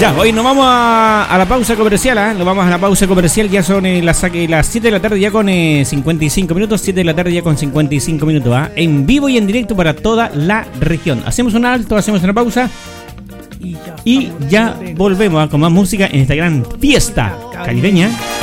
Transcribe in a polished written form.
Ya, hoy nos vamos a la pausa comercial, ¿eh? Nos vamos a la pausa comercial, ya son las 7 de la tarde ya con 55 minutos, 7 de la tarde ya con 55 minutos, ¿eh? En vivo y en directo para toda la región. Hacemos un alto, hacemos una pausa y ya volvemos con más música en esta gran fiesta caribeña.